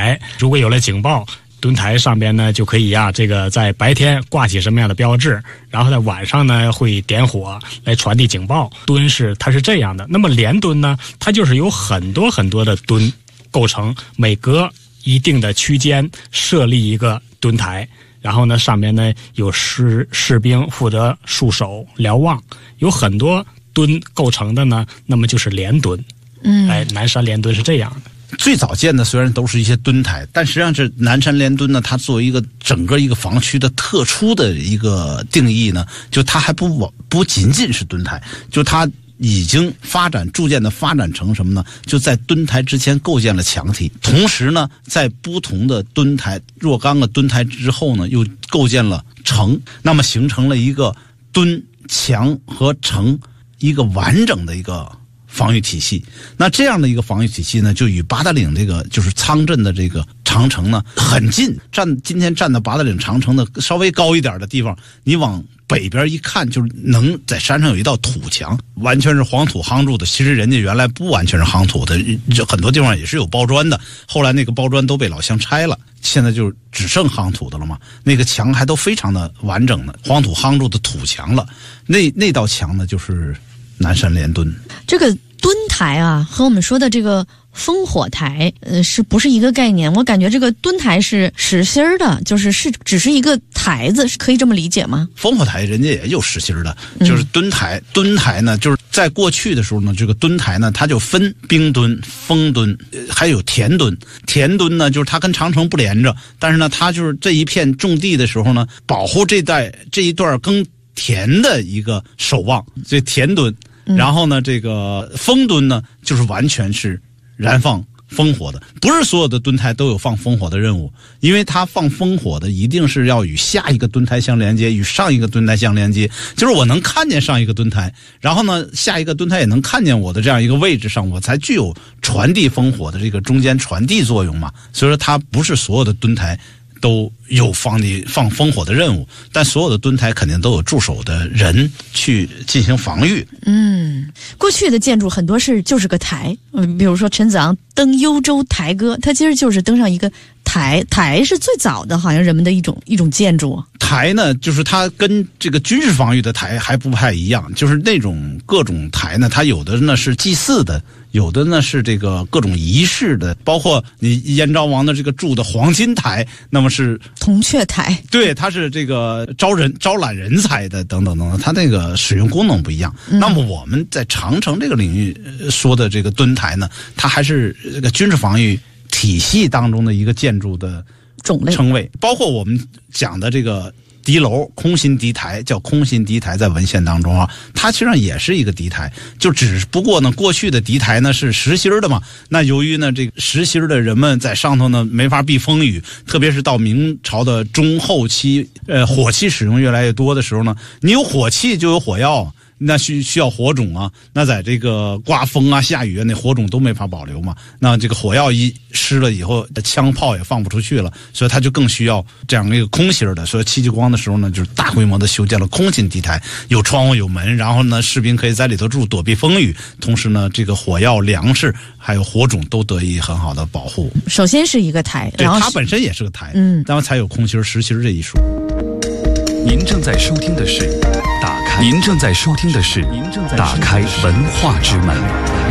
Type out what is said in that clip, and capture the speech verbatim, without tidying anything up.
台，如果有了警报，墩台上边呢就可以啊，这个在白天挂起什么样的标志，然后在晚上呢会点火来传递警报。墩是它是这样的。那么连墩呢，它就是有很多很多的墩构成，每隔一定的区间设立一个墩台，然后呢上面呢有士士兵负责戍守瞭望，有很多墩构成的呢，那么就是连墩。嗯，哎，南山连墩是这样的。 最早建的虽然都是一些墩台，但实际上是南山连墩呢，它作为一个整个一个防区的特殊的一个定义呢，就它还不不仅仅是墩台，就它已经发展逐渐的发展成什么呢？就在墩台之前构建了墙体，同时呢，在不同的墩台若干个墩台之后呢，又构建了城，那么形成了一个墩墙和城一个完整的一个防御体系。那这样的一个防御体系呢，就与八达岭这个就是仓镇的这个长城呢很近。站今天站到八达岭长城的稍微高一点的地方，你往北边一看，就是能在山上有一道土墙，完全是黄土夯筑的。其实人家原来不完全是夯土的，很多地方也是有包砖的。后来那个包砖都被老乡拆了，现在就只剩夯土的了嘛。那个墙还都非常的完整的，黄土夯筑的土墙了。那那道墙呢，就是南山连墩。 这个墩台啊，和我们说的这个烽火台，呃，是不是一个概念？我感觉这个墩台是实心儿的，就是是只是一个台子，可以这么理解吗？ 烽火台人家也有实心的，就是墩台。嗯、墩台呢，就是在过去的时候呢，这个墩台呢，它就分冰墩、封墩，还有田墩。田墩呢，就是它跟长城不连着，但是呢，它就是这一片种地的时候呢，保护这带这一段耕田的一个守望，这田墩。然后呢，这个封墩呢，就是完全是燃放烽火的，不是所有的墩台都有放烽火的任务，因为它放烽火的一定是要与下一个墩台相连接，与上一个墩台相连接，就是我能看见上一个墩台，然后呢，下一个墩台也能看见我的这样一个位置上，我才具有传递烽火的这个中间传递作用嘛。所以说，它不是所有的墩台都有放的放烽火的任务，但所有的墩台肯定都有驻守的人去进行防御。 嗯，过去的建筑很多是就是个台，嗯，比如说陈子昂登幽州台歌，它其实就是登上一个台，台是最早的好像人们的一种一种建筑。 台呢，就是它跟这个军事防御的台还不太一样，就是那种各种台呢，它有的呢是祭祀的，有的呢是这个各种仪式的，包括你燕昭王的这个筑的黄金台，那么是铜雀台， 对，它是这个招人招揽人才的等等等等，它那个使用功能不一样。嗯、那么我们在长城这个领域说的这个墩台呢，它还是这个军事防御体系当中的一个建筑的种类称谓，包括我们讲的这个敌楼空心敌台，叫空心敌台，在文献当中啊，它实际上也是一个敌台，就只不过呢，过去的敌台呢是实心的嘛，那由于呢这个实心的人们在上头呢没法避风雨，特别是到明朝的中后期，呃，火器使用越来越多的时候呢，你有火器就有火药。那需需要火种啊，那在这个刮风啊、下雨啊，那火种都没法保留嘛。那这个火药一湿了以后，枪炮也放不出去了，所以它就更需要这样一个空心的。所以戚继光的时候呢，就是大规模的修建了空心敌台，有窗户有门，然后呢，士兵可以在里头住，躲避风雨。同时呢，这个火药、粮食还有火种都得以很好的保护。 首先是一个台， 对，它本身也是个台，嗯，然后才有空心、实心这一说。 您正在收听的是打开，您正在收听的是打开文化之门。